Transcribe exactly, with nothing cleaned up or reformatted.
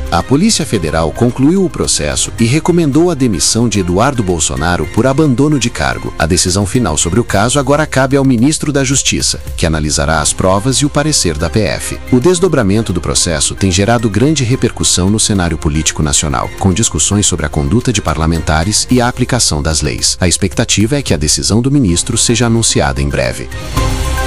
A Polícia Federal concluiu o processo e recomendou a demissão de Eduardo Bolsonaro por abandono de cargo. A decisão final sobre o caso agora cabe ao ministro da Justiça, que analisará as provas e o parecer da P F. O desdobramento do processo tem gerado grande repercussão no cenário político nacional, com discussões sobre a conduta de parlamentares e a aplicação das leis. A expectativa é que a decisão do ministro seja anunciada em breve.